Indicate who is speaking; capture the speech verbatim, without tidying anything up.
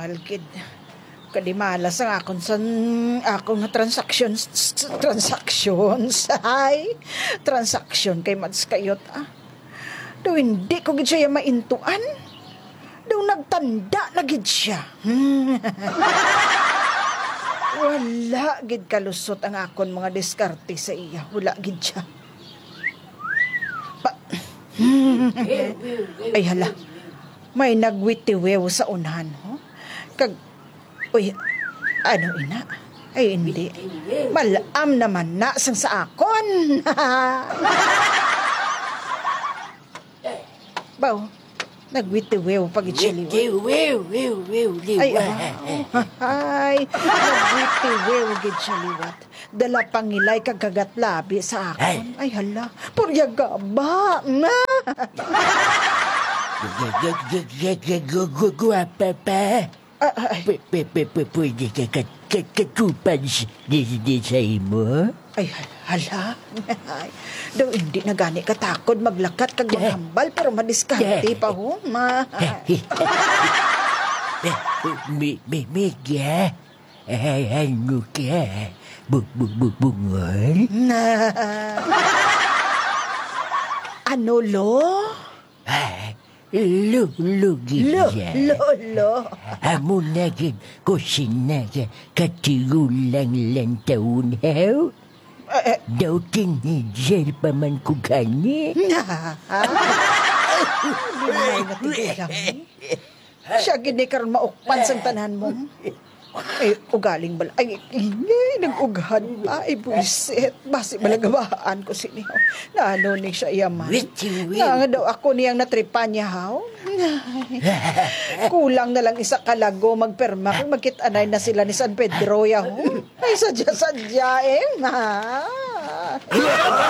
Speaker 1: Malgid. Kadi malas ang akong san akong na transactions transactions ay transaction kay Mads kayot ah. Daw hindi ko gid siya maintuan. Daw nagtanda na gid siya. Wala gid kalusot ang akon mga diskarte sa iya. Wala gid siya. Pa Ay hala. May nagwitiwew sa unahan, ho? Kag uy, ano ina? Ay hindi. Malam naman na sang sa akon. Baw, nagwitiwew pag ichiliw.
Speaker 2: Witiwew, wew, wew,
Speaker 1: Ay,
Speaker 2: liwa.
Speaker 1: ay, nagwitiwew gid siya liwat. Dala pangilay kag kagat labi sa akon. Ay hala, puryaga ba? Na.
Speaker 2: Guwapa pa.
Speaker 1: Ay,
Speaker 2: Pwede ka katupan sa imo?
Speaker 1: ay, hala. Ay, daw hindi na gani katakod maglakat kag maghambal pero madiskarte pa ho, ma.
Speaker 2: Mega, ano ka? Bungol?
Speaker 1: Na. Ano lo?
Speaker 2: Lugin
Speaker 1: Lo,
Speaker 2: siya.
Speaker 1: lo, lo.
Speaker 2: Amo na gid kusina ka katigulang lang taon haw.
Speaker 1: Eh,
Speaker 2: Daw tinidjel pa man ko gani.
Speaker 1: na. Hindi mo na natigilang. Siya gini karon maukpan sa tanan mo. Ay, ugaling bala. Ay, ingay, nag-ughan pa. Ay, buisit. Basi balagawaan ko siniho. Na ano ni siya yaman.
Speaker 2: Witiwi.
Speaker 1: Na nga daw ako niyang natripa niya, haw. Kulang na lang isa kalago magperma kung magkitanay na sila ni San Pedro, yaw. Ay, sadya-sadya, eh, ma.